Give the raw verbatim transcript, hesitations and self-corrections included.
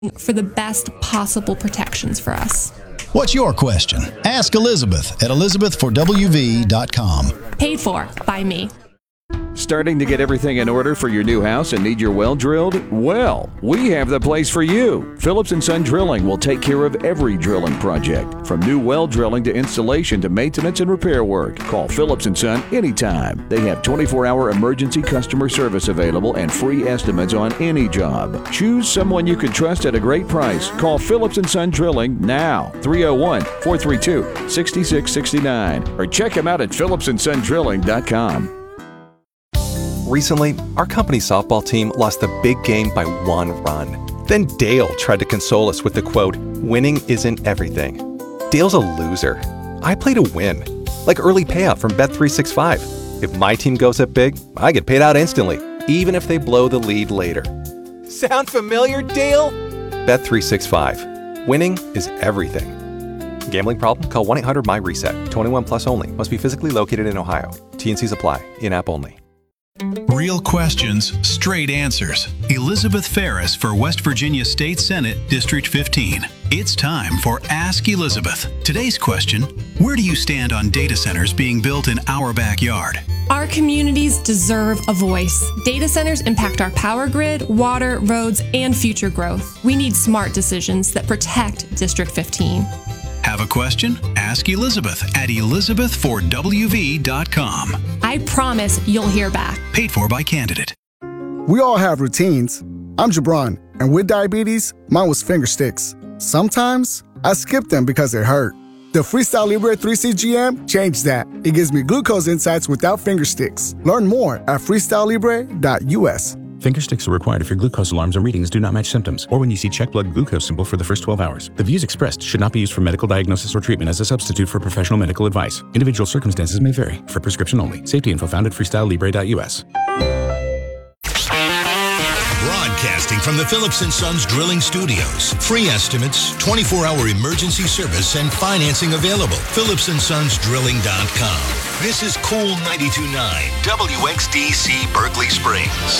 for the best possible protections for us. What's your question? Ask Elizabeth at elizabeth for w v dot com. Paid for by me. Starting to get everything in order for your new house and need your well drilled? Well, we have the place for you. Phillips and Son Drilling will take care of every drilling project, from new well drilling to installation to maintenance and repair work. Call Phillips and Son anytime. They have twenty-four hour emergency customer service available and free estimates on any job. Choose someone you can trust at a great price. Call Phillips and Son Drilling now, three oh one, four three two, six six six nine, or check them out at phillips and son drilling dot com. Recently, our company softball team lost the big game by one run. Then Dale tried to console us with the quote, "Winning isn't everything." Dale's a loser. I play to win, like early payout from Bet three sixty-five. If my team goes up big, I get paid out instantly, even if they blow the lead later. Sound familiar, Dale? Bet three sixty-five. Winning is everything. Gambling problem? Call one eight hundred my reset. twenty-one plus only. Must be physically located in Ohio. T and Cs apply. In-app only. Real questions, straight answers. Elizabeth Ferris for West Virginia State Senate, District fifteen. It's time for Ask Elizabeth. Today's question, where do you stand on data centers being built in our backyard? Our communities deserve a voice. Data centers impact our power grid, water, roads, and future growth. We need smart decisions that protect District fifteen. Have a question? Ask Elizabeth at elizabeth for w v dot com. I promise you'll hear back. Paid for by candidate. We all have routines. I'm Jabron, and with diabetes, mine was finger sticks. Sometimes I skip them because it hurt. The Freestyle Libre three C G M changed that. It gives me glucose insights without finger sticks. Learn more at freestyle libre dot u s. Finger sticks are required if your glucose alarms or readings do not match symptoms, or when you see check blood glucose symbol for the first twelve hours. The views expressed should not be used for medical diagnosis or treatment as a substitute for professional medical advice. Individual circumstances may vary. For prescription only. Safety info found at freestyle libre dot u s. Broadcasting from the Phillips and Sons Drilling Studios. Free estimates, twenty-four hour emergency service, and financing available. phillips and sons drilling dot com. This is Cool ninety-two point nine W X D C Berkeley Springs.